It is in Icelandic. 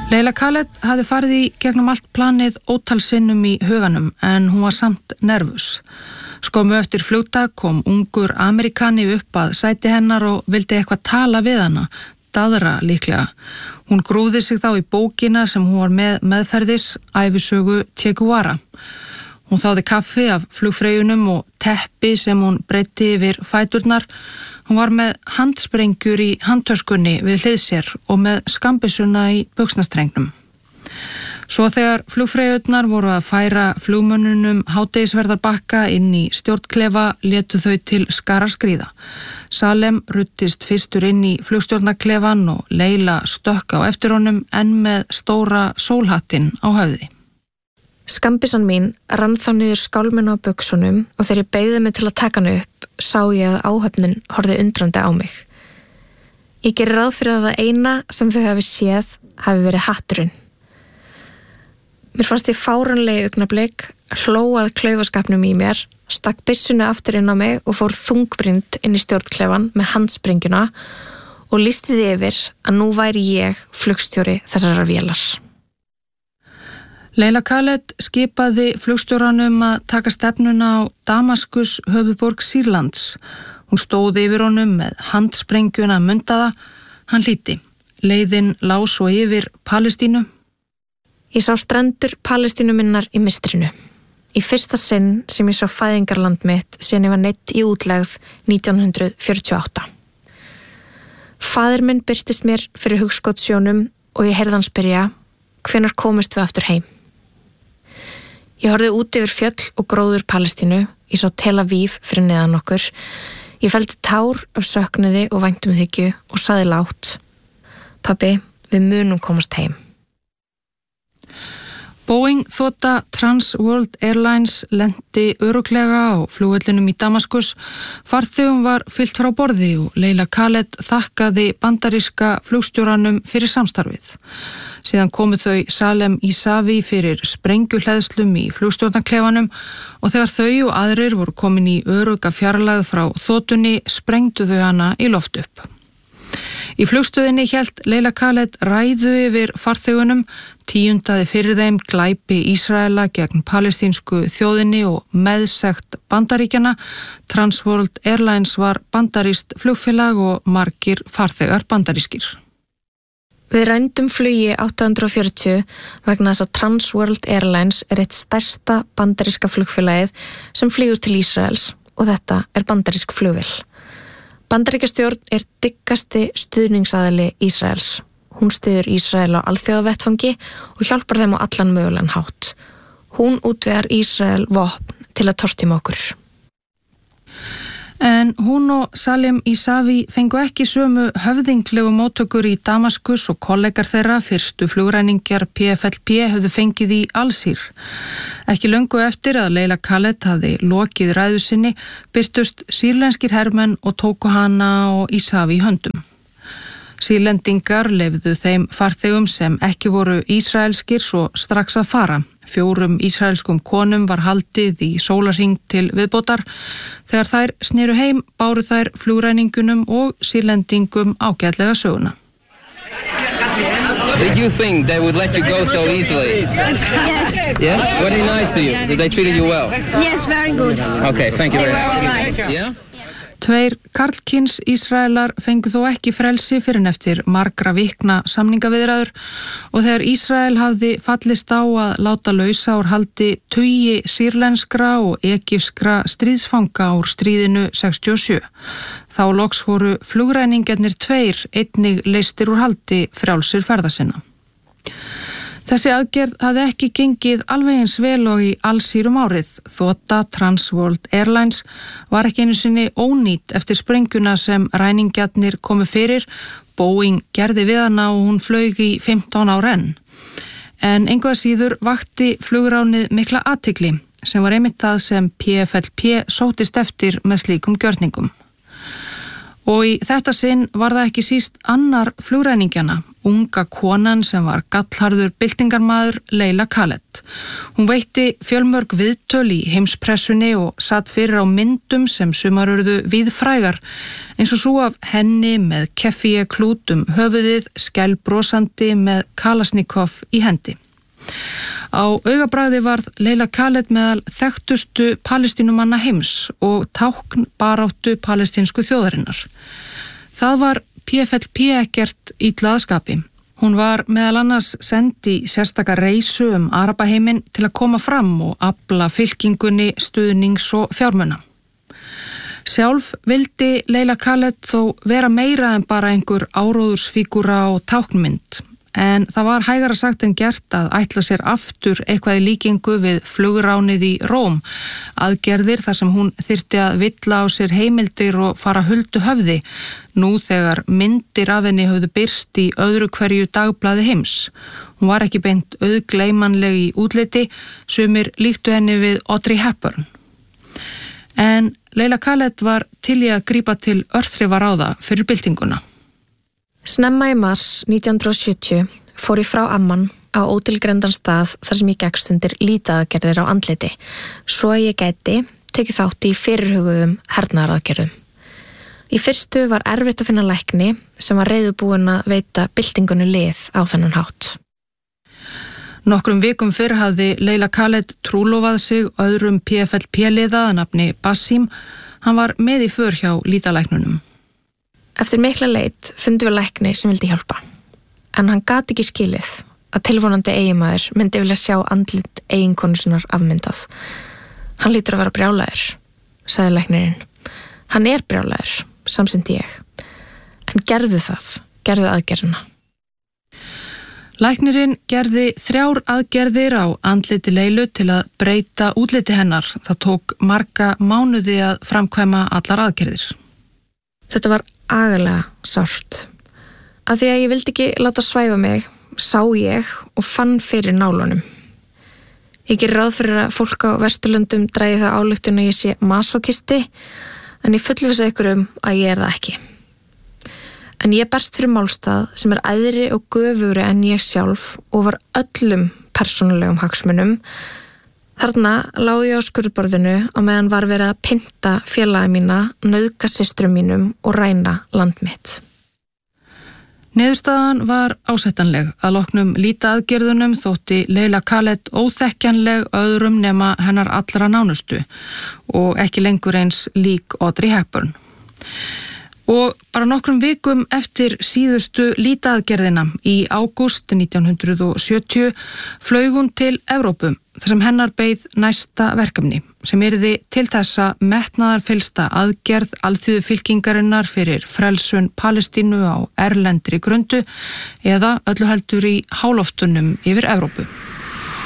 Leila Khaled hafði farið í gegnum allt planið ótal sinnum í huganum en hún var samt nervus. Skömmu eftir flugtak kom ungur Amerikani upp að sæti hennar og vildi eitthvað tala við hana, daðra líklega. Hún grúfði sig þá í bókina sem hún var með meðferðis, ævisögu Che Guevara. Hún þáði kaffi af flugfreyjunum og teppi sem hún breiddi yfir fæturnar. Hún var með handsprengjur í handtöskunni við hlið sér og með skambissuna í buxnastrengnum. Svo þegar flugfreyjurnar voru að færa flugmönnunum hádegisverðarbakka inn í stjórnklefa létu þau til skara skríða. Salem ruddist fyrstur inn í flugstjórnarklefan og Leila stökk á eftir honum en með stóra sólhattinn á höfði. Skambissan mín rann þá niður skálminu á buxunum og þegar ég beygði mig til að taka hann upp sá ég að áhöfnin horfði undrandi á mig. Ég geri ráð fyrir að það eina sem þau hafi séð hafi verið hatturinn. Mér fannst ég fáránlegi augnablik, hlóað klaufaskapnum í mér, stakk byssuna aftur inn á mig og fór þungbrind inn í stjórnklefan með handsprengjuna og lýsti því yfir að nú væri ég flugstjóri þessarar vélar. Leila Khaled skipaði flugstjóranum að taka stefnuna á Damaskus, höfuðborg Sýrlands. Hún stóð yfir honum með handsprengjuna mundaða. Hann hlýddi. Leiðin lá svo yfir Palestínu. Ég sá strendur Palestínu minnar í mistrinu. Í fyrsta sinn sem ég sá fæðingarland mitt síðan ég var neitt í útlegð 1948. Faðir minn birtist mér fyrir hugskotssjónum og ég heyrði hann spyrja, hvenær komust við aftur heim? Ég horfði út yfir fjöll og gróður Palestínu, ég sá Tel Aviv fyrir neðan okkur. Ég felldi tár af söknuði og væntumþykju og sagði lágt, pabbi, við munum komast heim. Boeing þota Trans World Airlines lenti örugglega á flugvellinum í Damaskus. Farþegum var fylgt frá borði og Leila Khaled þakkaði bandaríska flugstjóranum fyrir samstarfið. Síðan komu þau Salem Isavi fyrir sprengjuhleðslum í flugstjórnarklefanum og þegar þau og aðrir voru komin í örugga fjarlægð frá þotunni sprengdu þau hana í loft upp. Í flugstöðinni hélt Leila Khaled ræðu yfir farþegunum, tíundaði fyrir þeim glæpi Ísraela gegn palestínsku þjóðinni og meðsekt Bandaríkjana. Trans World Airlines var bandarískt flugfélag og margir farþegar bandarískir. Við rændum flugi 840 vegna þess að Trans World Airlines er eitt stærsta bandaríska flugfélagið sem flýgur til Ísraels og þetta er bandarísk flugvél. Bandaríkjastjórn er dyggasti stuðningsaðili Ísraels. Hún styður Ísrael á alþjóðavettfangi og hjálpar þeim á allan mögulegan hátt. Hún útvegar Ísrael vopn til að tortíma okkur. En hún og Salem Isavi fengu ekki sömu höfðinglegu móttökur í Damaskus og kollegar þeirra, fyrstu flugræningjar PFLP, höfðu fengið í Alsír. Ekki löngu eftir að Leila Khaled hafði lokið ræðu sinni, birtust sýrlenskir hermenn og tóku hana og Isavi í höndum. Sýrlendingar leyfðu þeim farþegum sem ekki voru ísraelskir svo strax að fara. 4 ísraelskum konum var haldið í sólarhring til viðbótar. Þegar þær sneru heim báru þær flugræningunum og sýrlendingum ágætlega söguna. Did you think they would let you go so easily? Yes. Yeah? Were they nice to you? Did they treat you well? Yes, very good. Okay, thank you very much. Right. Yeah? 2 karlkyns Ísraelar fengu þó ekki frelsi fyrr en eftir margra vikna samningaviðræður og þegar Ísrael hafði fallist á að láta lausa úr haldi tugi sýrlenskra og egypskra stríðsfanga úr stríðinu 67. Þá loks voru flugræningarnir 2 einnig leystir úr haldi frjálsir ferða sinna. Þessi aðgerð hafði ekki gengið alveg eins vel og í Alsír árið. Þota Trans World Airlines var ekki einu sinni ónýt eftir sprengjuna sem ræningjarnir komu fyrir. Boeing gerði við hana og hún flaug í 15 ár enn. En engu að síður vakti flugránið mikla athygli sem var einmitt það sem PFLP sóttist eftir með slíkum gjörningum. Og í þetta sinn var það ekki síst annar flugræningjana, unga konan sem var gallharður byltingarmaður Leila Khaled. Hún veitti fjölmörg viðtöl í heimspressunni og satt fyrir á myndum sem sumar urðu víðfrægar, eins og svo af henni með keffíeklút höfuðið, skælbrosandi með Kalashnikov í hendi. Á augabragði varð Leila Khaled meðal þekktustu palestínumanna heims og tákn baráttu palestínsku þjóðarinnar. Það var PFLP ekkert illa að skapi. Hún var meðal annars send í sérstaka reisu Arabaheiminn til að koma fram og afla fylkingunni stuðnings og fjármuna. Sjálf vildi Leila Khaled þó vera meira en bara einhver áróðursfígúra og táknmynd. En það var hægara sagt en gert að ætla sér aftur eitthvað í líkingu við flugránið í Róm, aðgerðir þar sem hún þyrfti að villa á sér heimildir og fara huldu höfði, nú þegar myndir af henni höfðu birst í öðru hverju dagblaði heims. Hún var ekki beint auðgleymanleg í útliti, sumir líktu henni við Audrey Hepburn. En Leila Khaled var til í að grípa til örþrifaráða fyrir byltinguna. Snemma í mars 1970 fór ég frá Amman á ótilgreindan stað þar sem ég gekkst undir lítaaðgerðir á andliti, svo að ég gæti tekið þátt í fyrirhuguðum hernaðaraðgerðum. Í fyrstu var erfitt að finna lækni sem var reiðubúin að veita byltingunni lið á þennan hátt. Nokkrum vikum fyrr hafði Leila Khaled trúlofað sig öðrum PFLP-liða að nafni Basim. Hann var með í för hjá lítalæknunum. Eftir mikla leit fundum við lækni sem vildi hjálpa, en hann gat ekki skilið að tilvonandi eiginmaður myndi vilja sjá andlit eiginkonu sinnar afmyndað. Hann lítur að vera brjálæður, sagði læknirinn. Hann er brjálæður, samsinnti ég. En gerðu aðgerðina. Læknirinn gerði 3 aðgerðir á andliti Leilu til að breyta útliti hennar. Það tók marga mánuði að framkvæma allar aðgerðir. Þetta var agalega sárt. Af því að ég vildi ekki láta svæfa mig, sá ég og fann fyrir nálunum. Ég gerir ráð fyrir að fólk á Vesturlöndum dragi það ályktun að ég sé masokisti, en ég fullvissa ykkur að ég það ekki. En ég berst fyrir málstað sem er æðri og göfugri en ég sjálf og var öllum persónulegum hagsmunum. Þarna lá ég á skurðborðinu á meðan var verið að pynta félaga mína, nauðga systrum mínum og ræna land mitt. Niðurstaðan var ásættanleg. Að loknum lítaaðgerðunum þótti Leila Khaled óþekkjanleg öðrum nema hennar allra nánustu og ekki lengur eins lík Audrey Hepburn. Og bara nokkrum vikum eftir síðustu lítaaðgerðina í ágúst 1970 flaug hún til Evrópu, þar sem hennar beið næsta verkefni, sem yrði til þessa metnaðarfyllsta aðgerð alþýðufylkingarinnar fyrir frelsun Palestínu á erlendri grundu eða öllu heldur í háloftunum yfir Evrópu.